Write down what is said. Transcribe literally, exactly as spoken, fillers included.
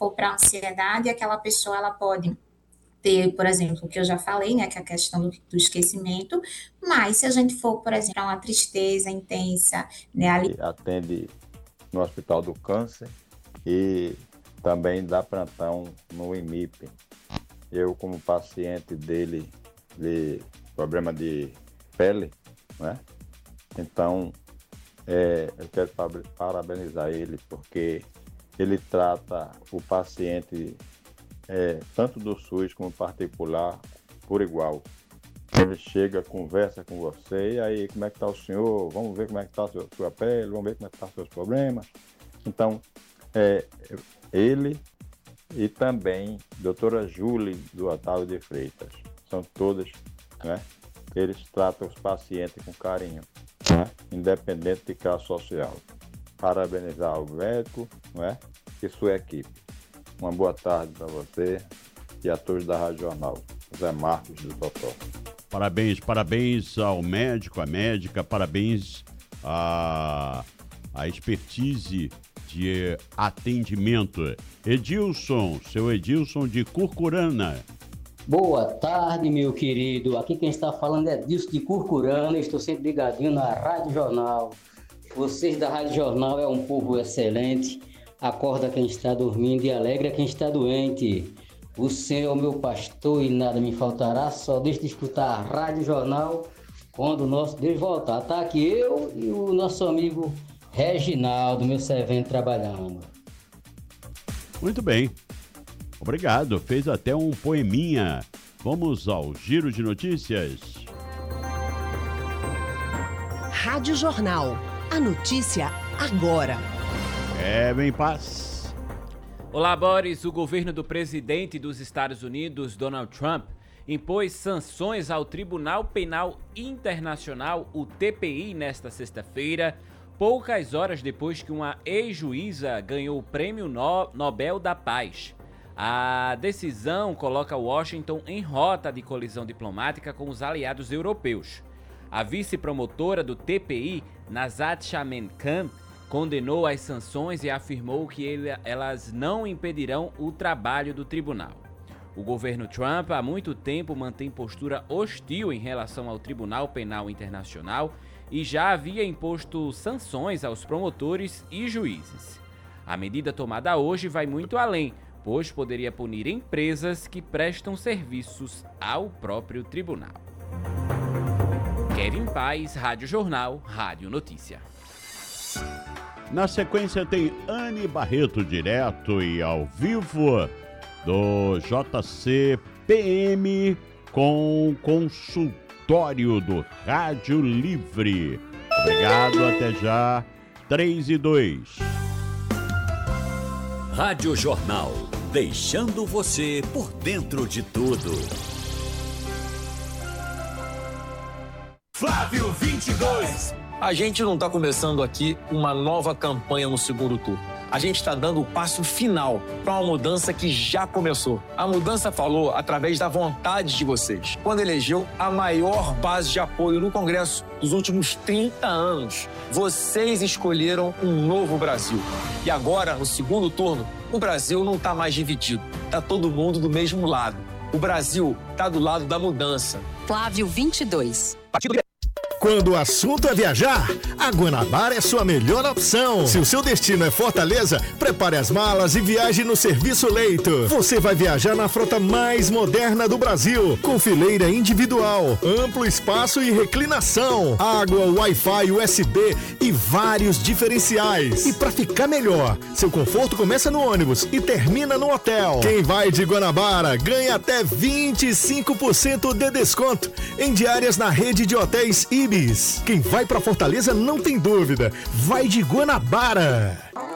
for para ansiedade, aquela pessoa ela pode ter, por exemplo, o que eu já falei, né, que é a questão do, do esquecimento, mas se a gente for, por exemplo, para uma tristeza intensa, né, ali... Atende no Hospital do Câncer e também dá plantão no I M I P. Eu, como paciente dele, de problema de pele, né? Então, é, eu quero parabenizar ele, porque ele trata o paciente é, tanto do SUS como particular por igual. Ele chega, conversa com você, e aí, como é que está o senhor? Vamos ver como é que está a sua, sua pele, vamos ver como é que estão os seus problemas. Então, é, ele e também a doutora Júlia do Otávio de Freitas, são todas, né? Eles tratam os pacientes com carinho, né? Independente de classe social. Parabenizar o médico, né? E sua equipe. Uma boa tarde para você e a todos da Rádio Jornal. Zé Marcos do Totó. Parabéns, parabéns ao médico, à médica, parabéns à, à expertise de atendimento. Edilson, seu Edilson de Curcurana. Boa tarde, meu querido. Aqui quem está falando é Edilson de Curcurana. Estou sempre ligadinho na Rádio Jornal. Vocês da Rádio Jornal é um povo excelente. Acorda quem está dormindo e alegra quem está doente. O Senhor é o meu pastor e nada me faltará. Só deixe de escutar a Rádio Jornal quando o nosso Deus voltar. Tá aqui eu e o nosso amigo Reginaldo, meu servente, trabalhando. Muito bem. Obrigado. Fez até um poeminha. Vamos ao giro de notícias. Rádio Jornal. A notícia agora. É, bem paz. Olá, Boris. O governo do presidente dos Estados Unidos, Donald Trump, impôs sanções ao Tribunal Penal Internacional, o T P I, nesta sexta-feira, poucas horas depois que uma ex-juíza ganhou o Prêmio Nobel da Paz. A decisão coloca Washington em rota de colisão diplomática com os aliados europeus. A vice-promotora do T P I, Nazat Shaman-Khan, condenou as sanções e afirmou que ele, elas não impedirão o trabalho do tribunal. O governo Trump há muito tempo mantém postura hostil em relação ao Tribunal Penal Internacional e já havia imposto sanções aos promotores e juízes. A medida tomada hoje vai muito além, pois poderia punir empresas que prestam serviços ao próprio tribunal. Kevin Paz, Rádio Jornal, Rádio Notícia. Na sequência tem Anne Barreto, direto e ao vivo do J C P M com consultório do Rádio Livre. Obrigado, até já. três e dois. Rádio Jornal, deixando você por dentro de tudo. Flávio vinte e dois. A gente não está começando aqui uma nova campanha no segundo turno. A gente está dando o passo final para uma mudança que já começou. A mudança falou através da vontade de vocês, quando elegeu a maior base de apoio no Congresso dos últimos trinta anos. Vocês escolheram um novo Brasil. E agora, no segundo turno, o Brasil não está mais dividido. Está todo mundo do mesmo lado. O Brasil está do lado da mudança. Flávio vinte e dois. Partido Quando o assunto é viajar, a Guanabara é sua melhor opção. Se o seu destino é Fortaleza, prepare as malas e viaje no Serviço Leito. Você vai viajar na frota mais moderna do Brasil, com fileira individual, amplo espaço e reclinação, água, Wi-Fi, U S B e vários diferenciais. E para ficar melhor, seu conforto começa no ônibus e termina no hotel. Quem vai de Guanabara ganha até vinte e cinco por cento de desconto em diárias na rede de hotéis Ibis. Quem vai para Fortaleza não tem dúvida, vai de Guanabara.